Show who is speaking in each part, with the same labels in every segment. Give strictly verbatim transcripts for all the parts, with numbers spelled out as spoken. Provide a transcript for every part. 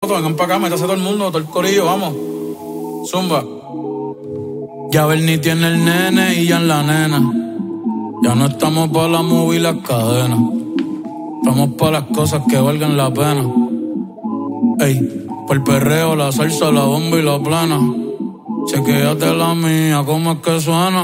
Speaker 1: vengan para acá, métase todo el mundo, todo el corillo, vamos. Zumba. Ya Bernie tiene el nene y ya en la nena. Ya no estamos pa' la movie y las cadenas. Estamos pa' las cosas que valgan la pena. Ey, por el perreo, la salsa, la bomba y la plana. Chequéate la mía, ¿cómo es que suena?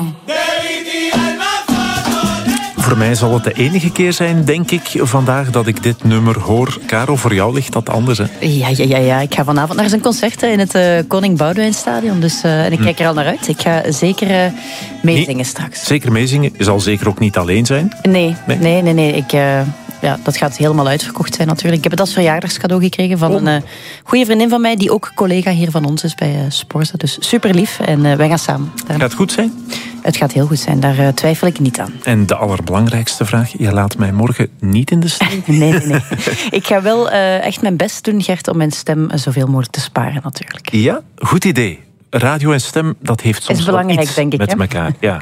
Speaker 2: Voor mij zal het de enige keer zijn, denk ik, vandaag dat ik dit nummer hoor. Karel, voor jou ligt dat anders, hè?
Speaker 3: Ja, ja, ja, ja. Ik ga vanavond naar zijn concert in het uh, Koning Boudewijnstadion. Dus, uh, en ik kijk er al naar uit. Ik ga zeker uh, meezingen nee, straks.
Speaker 2: Zeker meezingen. Je zal zeker ook niet alleen zijn?
Speaker 3: Nee, nee, nee. nee, nee. Ik... Uh, Ja, dat gaat helemaal uitverkocht zijn natuurlijk. Ik heb het als verjaardagscadeau gekregen van oh. een uh, goede vriendin van mij, die ook collega hier van ons is bij uh, Sporza. Dus super lief en uh, wij gaan samen.
Speaker 2: Daar... Gaat het goed zijn?
Speaker 3: Het gaat heel goed zijn, daar uh, twijfel ik niet aan.
Speaker 2: En de allerbelangrijkste vraag, je laat mij morgen niet in de steek?
Speaker 3: nee, nee, nee. Ik ga wel uh, echt mijn best doen, Gert, om mijn stem zoveel mogelijk te sparen natuurlijk.
Speaker 2: Ja, goed idee. Radio en stem, dat heeft soms
Speaker 3: is belangrijk,
Speaker 2: wel iets
Speaker 3: denk ik,
Speaker 2: met
Speaker 3: hè?
Speaker 2: elkaar. Ja.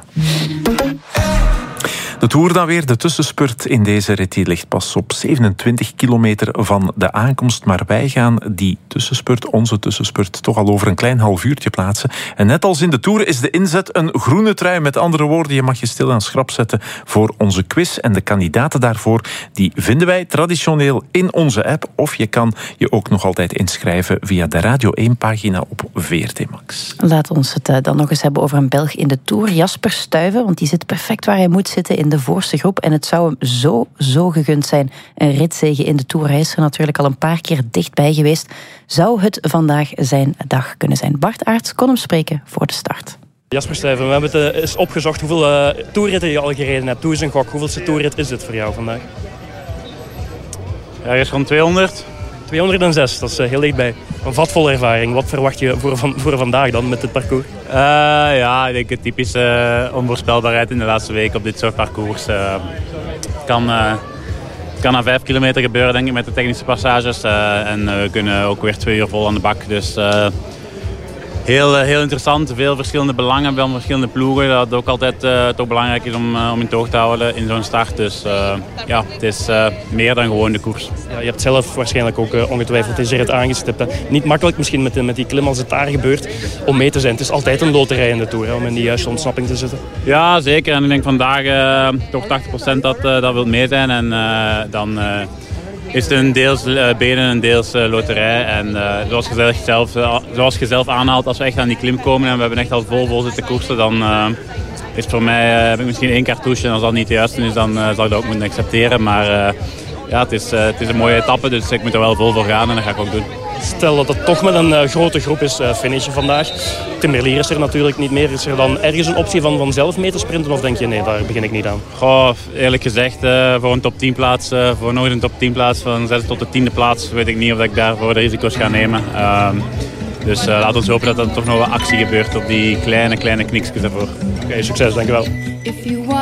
Speaker 2: De Tour dan weer, de tussenspurt in deze rit die ligt pas op zevenentwintig kilometer van de aankomst. Maar wij gaan die tussenspurt, onze tussenspurt, toch al over een klein half uurtje plaatsen. En net als in de Tour is de inzet een groene trui. Met andere woorden, je mag je stil aan schrap zetten voor onze quiz. En de kandidaten daarvoor, die vinden wij traditioneel in onze app. Of je kan je ook nog altijd inschrijven via de Radio één pagina op V R T Max.
Speaker 3: Laat ons het uh, dan nog eens hebben over een Belg in de Tour, Jasper Stuyven. Want die zit perfect waar hij moet zitten in de voorste groep. En het zou hem zo, zo gegund zijn. Een ritzege in de Tour. Hij is er natuurlijk al een paar keer dichtbij geweest. Zou het vandaag zijn dag kunnen zijn? Bart Aerts kon hem spreken voor de start.
Speaker 4: Jasper Stuyven, we hebben het eens opgezocht hoeveel uh, toerritten je al gereden hebt. Doe eens een gok. Hoeveelste toerrit is dit voor jou vandaag?
Speaker 5: Ergens rond tweehonderd.
Speaker 4: tweehonderdzes, dat is uh, heel dichtbij. Een vatvolle ervaring. Wat verwacht je voor, van, voor vandaag dan met dit parcours?
Speaker 5: Uh, ja, ik denk het typische uh, onvoorspelbaarheid in de laatste week op dit soort parcours. Uh, kan, uh, het kan na vijf kilometer gebeuren, denk ik, met de technische passages. Uh, en uh, we kunnen ook weer twee uur vol aan de bak. Dus uh, heel, uh, heel interessant. Veel verschillende belangen, veel verschillende ploegen. Dat het ook altijd uh, toch belangrijk is om, uh, om in toog te houden in zo'n start. Dus uh, ja, het is uh, meer dan gewoon de koers.
Speaker 4: Ja, je hebt zelf waarschijnlijk ook uh, ongetwijfeld deze rit aangestipt. Hè. Niet makkelijk misschien met, met die klim als het daar gebeurt om mee te zijn. Het is altijd een loterij in de Tour, hè, om in die juiste ontsnapping te zitten.
Speaker 5: Ja, zeker. En ik denk vandaag uh, toch tachtig procent dat, uh, dat wil mee zijn. En uh, dan... Uh, is het een deels uh, benen en deels uh, loterij. En uh, zoals, je zelf, uh, zoals je zelf aanhaalt, als we echt aan die klim komen en we hebben echt al vol vol zitten koersen, dan uh, is het voor mij uh, heb ik misschien één cartouche. En als dat niet de juiste is, dan uh, zal ik dat ook moeten accepteren. Maar uh, ja, het is, uh, het is een mooie etappe, dus ik moet er wel vol voor gaan en dat ga ik ook doen.
Speaker 4: Stel dat het toch met een uh, grote groep is uh, finishen vandaag. Tim Merlier is er natuurlijk niet meer. Is er dan ergens een optie van, van zelf mee te sprinten? Of denk je, nee, daar begin ik niet aan?
Speaker 5: Goh, eerlijk gezegd, uh, voor een top tien plaats, uh, voor nooit een top tien plaats, van zes tot de tiende plaats, weet ik niet of ik daarvoor de risico's ga nemen. Uh, dus uh, laten we hopen dat er toch nog wat actie gebeurt op die kleine, kleine kniksjes daarvoor.
Speaker 4: Oké, okay, succes, dankjewel.